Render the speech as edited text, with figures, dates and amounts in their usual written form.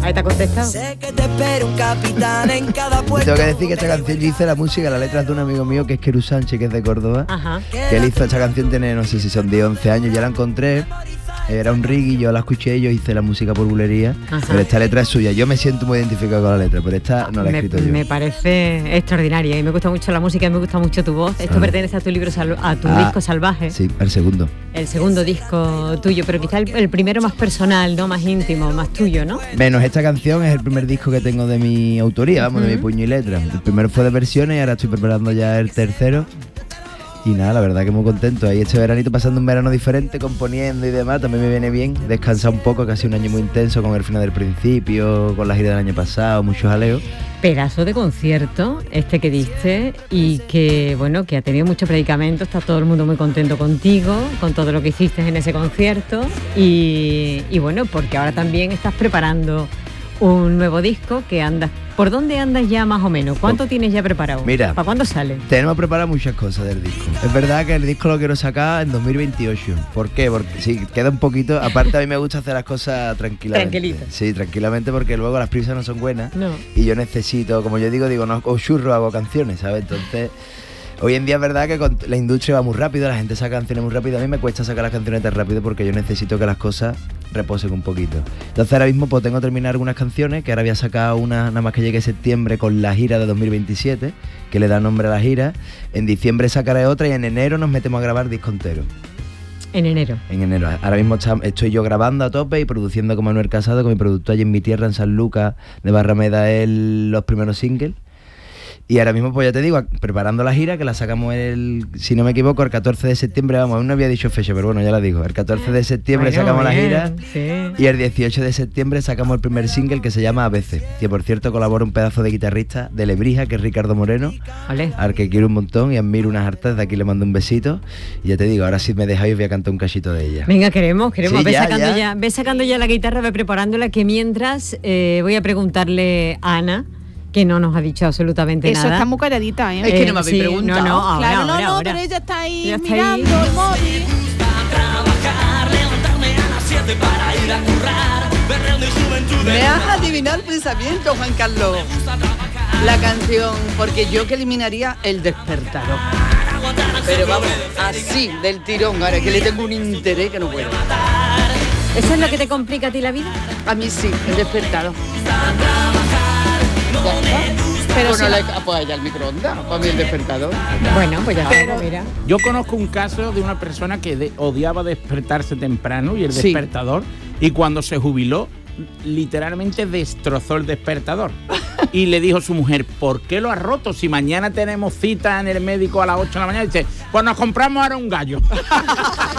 Ahí te ha contestado. Sé que te espera un capitán en cada puerto. Tengo que decir que esta canción yo hice la música, la letra es de un amigo mío que es Keru Sánchez, que es de Córdoba. Ajá. Que él hizo esta canción, tiene no sé si son 10, 11 años, ya la encontré. Era un reggae, yo la escuché, yo hice la música por bulería. Ajá. Pero esta letra es suya. Yo me siento muy identificado con la letra, pero esta no la he escrito yo. Me parece extraordinaria y me gusta mucho la música y me gusta mucho tu voz. Esto pertenece a tu libro, a tu disco Salvaje. Sí, el segundo. El segundo disco tuyo, pero quizá el primero más personal, ¿no? Más íntimo, más tuyo, ¿no? Menos esta canción es el primer disco que tengo de mi autoría, vamos, de mi puño y letra. El primero fue de versiones y ahora estoy preparando ya el tercero. Y nada, la verdad que muy contento. Ahí este veranito pasando un verano diferente, componiendo y demás, también me viene bien descansar un poco, casi un año muy intenso con el final del principio, con la gira del año pasado, muchos jaleos. Pedazo de concierto este que diste y que, bueno, que ha tenido mucho predicamento, está todo el mundo muy contento contigo, con todo lo que hiciste en ese concierto y bueno, porque ahora también estás preparando un nuevo disco que andas. ¿Por dónde andas ya más o menos? ¿Cuánto tienes ya preparado? Mira, ¿para cuándo sale? Tenemos preparado muchas cosas del disco. Es verdad que el disco lo quiero sacar en 2028. ¿Por qué? Porque sí, queda un poquito. Aparte a mí me gusta hacer las cosas tranquilamente. Tranquilita. Sí, tranquilamente, porque luego las prisas no son buenas. No. Y yo necesito, como yo digo, no, o churro hago canciones, ¿sabes? Entonces, hoy en día es verdad que con la industria va muy rápido, la gente saca canciones muy rápido. A mí me cuesta sacar las canciones tan rápido porque yo necesito que las cosas reposen un poquito. Entonces ahora mismo pues tengo que terminar algunas canciones, que ahora voy a sacar una nada más que llegue septiembre con la gira de 2027, que le da nombre a la gira. En diciembre sacaré otra y en enero nos metemos a grabar disco entero. En enero. En enero. Ahora mismo estoy yo grabando a tope y produciendo con Manuel Casado, con mi productor allí en mi tierra, en San Lucas de Barrameda, los primeros singles. Y ahora mismo, pues ya te digo, preparando la gira, que la sacamos si no me equivoco, el 14 de septiembre, vamos, aún no había dicho fecha, pero bueno, ya la digo. El 14 de septiembre sacamos la gira y el 18 de septiembre sacamos el primer single que se llama ABC, que por cierto colabora un pedazo de guitarrista de Lebrija, que es Ricardo Moreno, al que quiero un montón y admiro unas hartas, de aquí le mando un besito. Y ya te digo, ahora si me dejáis voy a cantar un cachito de ella. Venga, queremos. Sí, Ve sacando ya la guitarra, ve preparándola, que mientras voy a preguntarle a Ana, que no nos ha dicho absolutamente nada. Eso está muy calladita, ¿eh? Es que no me habéis preguntado. No, ahora, claro, ahora. pero ella está ahí Ella está mirando ahí. el móvil. Me has adivinado el pensamiento, Juan Carlos. La canción, porque yo que eliminaría El Despertador. Pero vamos, así, del tirón, ahora que le tengo un interés que no puedo. ¿Eso es lo que te complica a ti la vida? A mí sí, El Despertador. Pero Pues si no le apoya ya el microondas, para mí El Despertador. Bueno, pues ya está, mira. Yo conozco un caso de una persona que odiaba despertarse temprano y el Sí. despertador, y cuando se jubiló, literalmente destrozó el despertador. Y le dijo a su mujer, ¿por qué lo has roto? Si mañana tenemos cita en el médico a las 8 de la mañana. Y dice, pues nos compramos ahora un gallo.